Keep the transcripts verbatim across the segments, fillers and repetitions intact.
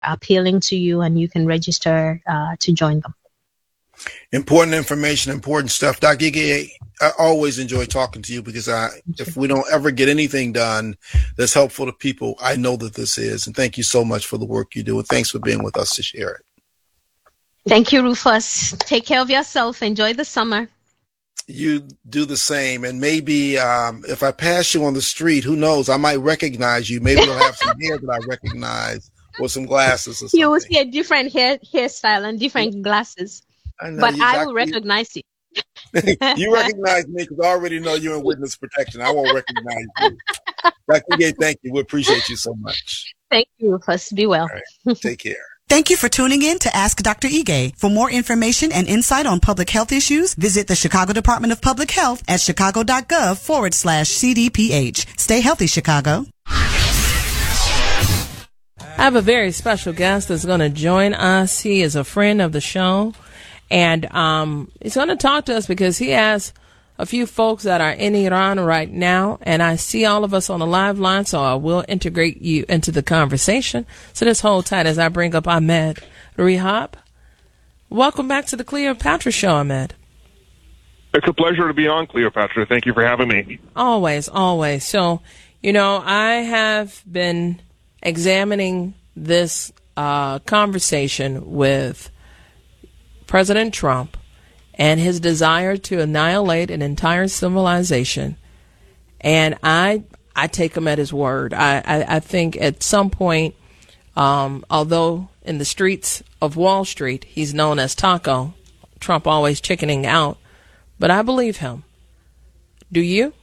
appealing to you, and you can register uh, to join them. Important information, important stuff. Doctor Ige, I always enjoy talking to you because I, if we don't ever get anything done that's helpful to people, I know that this is. And thank you so much for the work you do. And thanks for being with us to share it. Thank you, Rufus. Take care of yourself. Enjoy the summer. You do the same. And maybe um, if I pass you on the street, who knows, I might recognize you. Maybe you'll have some hair that I recognize or some glasses or something. You will see a different hair hairstyle and different yeah. glasses. I know, but I will recognize you. You recognize me because I already know you're in witness protection. I won't recognize you. Doctor Ige, thank you. We appreciate you so much. Thank you, Rufus. Be well. Right. Take care. Thank you for tuning in to Ask Doctor Ige. For more information and insight on public health issues, visit the Chicago Department of Public Health at chicago.gov forward slash CDPH. Stay healthy, Chicago. I have a very special guest that's going to join us. He is a friend of the show, and um, he's going to talk to us because he has a few folks that are in Iran right now, and I see all of us on the live line, so I will integrate you into the conversation. So just hold tight as I bring up Ahmed Rehab. Welcome back to the Cleopatra Show, Ahmed. It's a pleasure to be on, Cleopatra. Thank you for having me. Always, always. So, you know, I have been examining this uh, conversation with President Trump and his desire to annihilate an entire civilization. And I I take him at his word. I, I, I think at some point, um, although in the streets of Wall Street he's known as Taco, Trump always chickening out, but I believe him. Do you?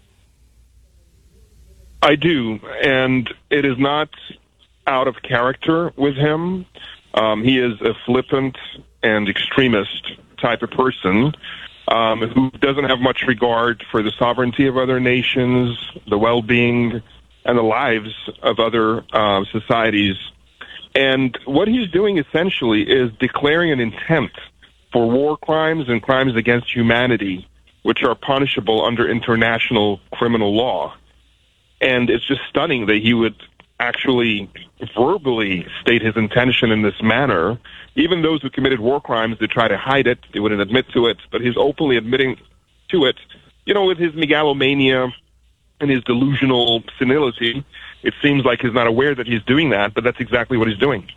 I do, and it is not out of character with him. Um, he is a flippant and extremist type of person um, who doesn't have much regard for the sovereignty of other nations, the well-being, and the lives of other uh, societies. And what he's doing essentially is declaring an intent for war crimes and crimes against humanity, which are punishable under international criminal law. And it's just stunning that he would actually verbally state his intention in this manner. Even those who committed war crimes, they try to hide it. They wouldn't admit to it. But he's openly admitting to it. You know, with his megalomania and his delusional senility, it seems like he's not aware that he's doing that, but that's exactly what he's doing.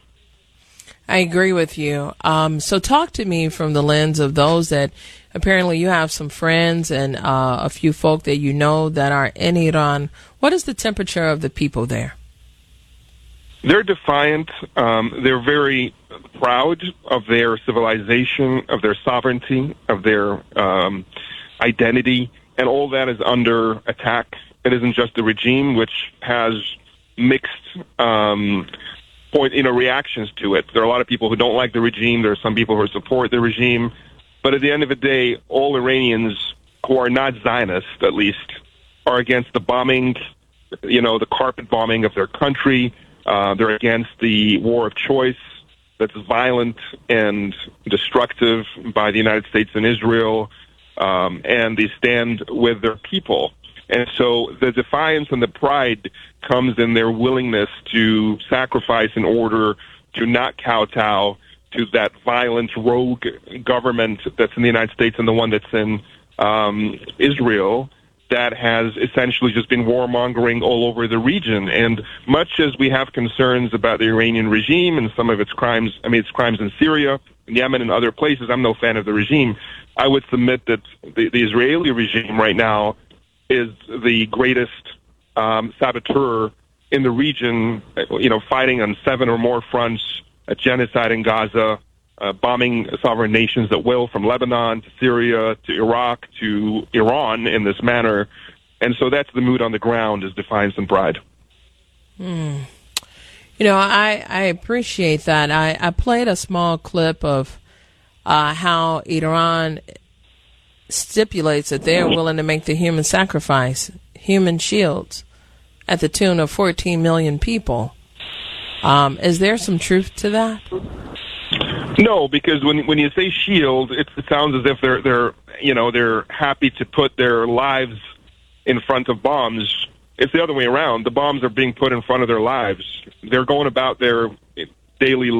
I agree with you. Um, so talk to me from the lens of those that apparently you have some friends and uh, a few folk that you know that are in Iran. What is the temperature of the people there? They're defiant. Um, they're very proud of their civilization, of their sovereignty, of their um, identity, and all that is under attack. It isn't just the regime, which has mixed um, point, you know, reactions to it. There are a lot of people who don't like the regime. There are some people who support the regime. But at the end of the day, all Iranians who are not Zionists, at least, are against the bombing, you know, the carpet bombing of their country. Uh, they're against the war of choice that's violent and destructive by the United States and Israel, um, and they stand with their people. And so the defiance and the pride comes in their willingness to sacrifice in order to not kowtow to that violent rogue government that's in the United States and the one that's in um, Israel, that has essentially just been warmongering all over the region. And much as we have concerns about the Iranian regime and some of its crimes, I mean, its crimes in Syria, in Yemen, and other places, I'm no fan of the regime. I would submit that the, the Israeli regime right now is the greatest um, saboteur in the region, you know, fighting on seven or more fronts, a genocide in Gaza, Uh, bombing sovereign nations at will, from Lebanon to Syria to Iraq to Iran in this manner. And so that's the mood on the ground, is defiance and pride. Hmm. You know, I, I appreciate that. I, I played a small clip of uh, how Iran stipulates that they're willing to make the human sacrifice, human shields, at the tune of fourteen million people. Um, is there some truth to that? No, because when when you say shield, it, it sounds as if they're they're you know they're happy to put their lives in front of bombs. It's the other way around. The bombs are being put in front of their lives. They're going about their daily